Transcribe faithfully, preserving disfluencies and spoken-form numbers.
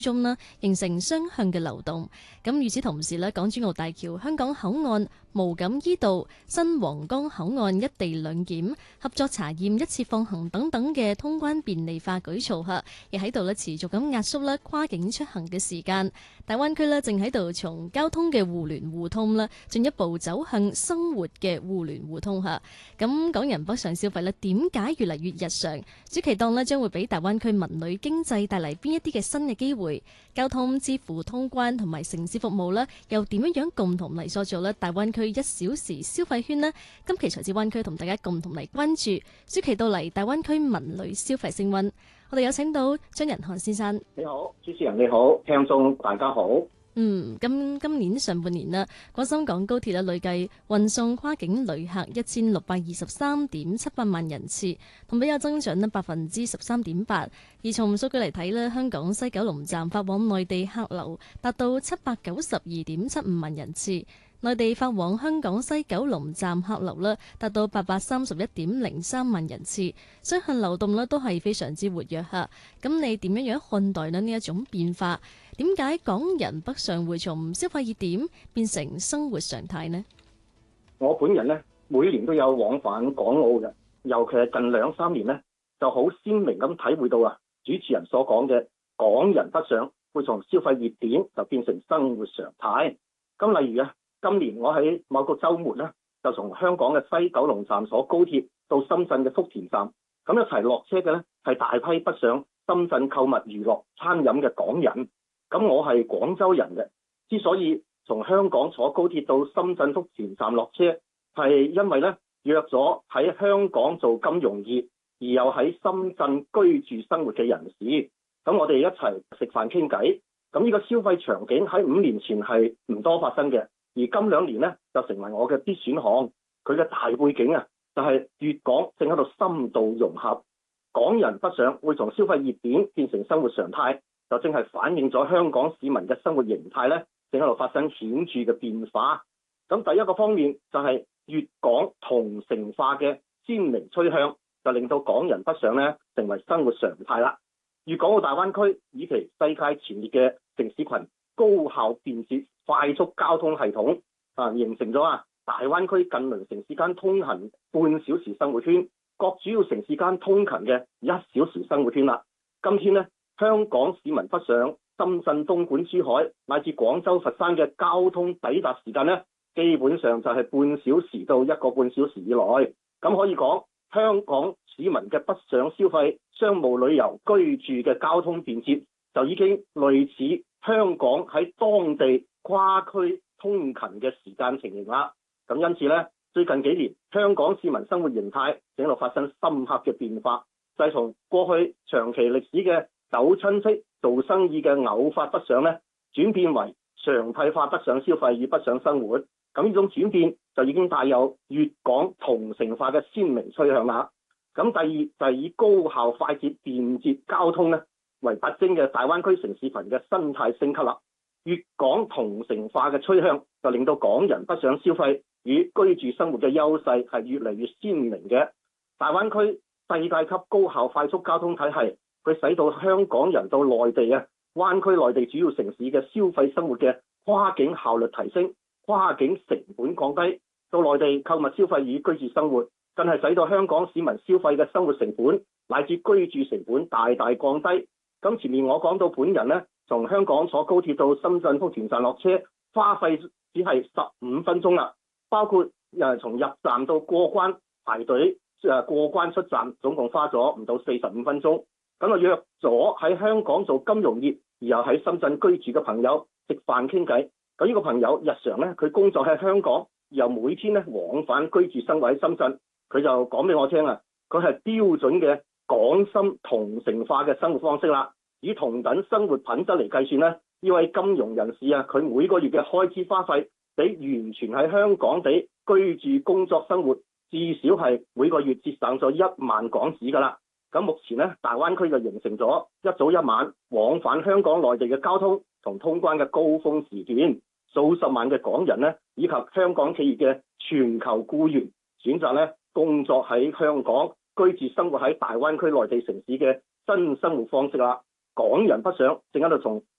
中啦，形成雙向嘅流動。咁與此同時咧，港珠澳大橋、香港口岸、蕪錦衣道、新皇崗口岸一地兩檢、合作查驗、一次放行等等嘅通關便利化舉措下，亦喺度咧持續咁壓縮咧跨境出行嘅時間。大灣區咧正喺度從交通嘅互聯互通啦，進一步走向生活嘅互聯互通下。咁港人北上消費咧，點解越嚟越日常？暑期檔咧將會俾大灣區文旅經濟帶嚟邊一啲嘅新嘅機會？交通、支付、通關同埋城市服務咧，又點樣樣共同嚟塑造咧大灣區一小時消費圈呢？今期財智灣區同大家共同嚟關注暑期到嚟大灣區文旅消費升溫。我哋有請到張仁漢先生。 你好，主持人你好，聽眾大家好。 嗯，今今年上半年啦，廣深港高鐵咧累計運送跨境旅客一千六百二十三點七八萬人次，同比有增長咧百分之十三點八。而從數據嚟睇咧，香港西九龍站發往內地客流達到七百九十二點七五萬人次。內地發往香港西九龍站客流咧達到八百三十一點零三萬人次，雙向流動咧都係非常之活躍嚇。咁你點樣樣看待咧呢一種變化？點解港人北上會從消費熱點變成生活常態呢？ 我本人咧每年都有往返港澳嘅，尤其係近兩三年咧就好鮮明咁體會到啊，主持人所講嘅港人北上會從消費熱點就變成生活常態。咁例如啊，今年我喺某個週末咧，就從香港嘅西九龍站坐高鐵到深圳嘅福田站，咁一齊落車嘅咧係大批北上深圳購物、娛樂、餐飲嘅港人。咁我係廣州人嘅，之所以從香港坐高鐵到深圳福田站落車，係因為咧約咗喺香港做金融業而又喺深圳居住生活嘅人士，咁我哋一齊食飯傾偈。咁呢個消費場景喺五年前係唔多發生嘅，而今兩年咧就成為我嘅必選項。佢嘅大背景啊，就係粵港正喺度深度融合，港人北上會從消費熱點變成生活常態。就正係反映咗香港市民嘅生活形態咧，正喺度發生顯著嘅變化。咁第一個方面就係粵港同城化嘅鮮明趨向，就令到港人北上咧成為生活常態啦。粵港澳大灣區以其世界前列嘅城市群、高效便捷、快速交通系統啊，形成咗啊大灣區近鄰城市間通行半小時生活圈，各主要城市間通勤嘅一小時生活圈啦。今天咧，香港市民北上深圳、東莞、珠海乃至廣州、佛山嘅交通抵達時間呢，基本上就係半小時到一個半小時以內。咁可以講，香港市民嘅北上消費、商務旅遊、居住嘅交通便捷，就已經類似香港喺當地跨區通勤嘅時間情形啦。咁因此呢，最近幾年香港市民生活形態正喺度發生深刻嘅變化，就係從過去長期歷史嘅走親戚、做生意嘅偶發北上咧，轉變為常態化北上消費與北上生活。咁呢種轉變就已經帶有粵港同城化嘅鮮明趨向啦。咁第二就係以高效、快捷、便捷交通咧為特徵嘅大灣區城市群嘅生態升級啦。粵港同城化嘅趨向就令到港人北上消費與居住生活嘅優勢係越嚟越鮮明嘅。大灣區世界級高效快速交通體系，佢使到香港人到內地啊，灣區內地主要城市嘅消費生活嘅跨境效率提升，跨境成本降低，到內地購物消費與居住生活，更係使到香港市民消費嘅生活成本乃至居住成本大大降低。咁前面我講到本人呢，從香港坐高鐵到深圳福田站落車，花費只係十五分鐘啦，包括誒從入站到過關排隊誒過關出站，總共花咗唔到四十五分鐘。咁啊約咗喺香港做金融業而又喺深圳居住嘅朋友食飯傾偈。咁呢個朋友日常咧，佢工作喺香港，又每天咧往返居住生活喺深圳。佢就講俾我聽啊，佢係標準嘅港深同城化嘅生活方式啦。以同等生活品質嚟計算咧，呢位金融人士啊，佢每個月嘅開支花費比完全喺香港地居住工作生活至少係每個月節省咗一萬港紙㗎啦。咁目前咧，大灣區就形成咗一早一晚往返香港內地嘅交通同通關嘅高峰時段，數十萬嘅港人咧，以及香港企業嘅全球僱員選擇咧工作喺香港，居住生活喺大灣區內地城市嘅新生活方式啦。 港人北上正喺度同